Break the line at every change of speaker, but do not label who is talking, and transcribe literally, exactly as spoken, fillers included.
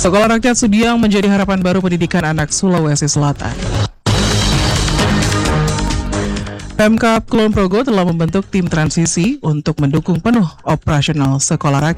Sekolah Rakyat Sudiang menjadi harapan baru pendidikan anak Sulawesi Selatan. Pemkab Kulon Progo telah membentuk tim transisi untuk mendukung penuh operasional sekolah rakyat.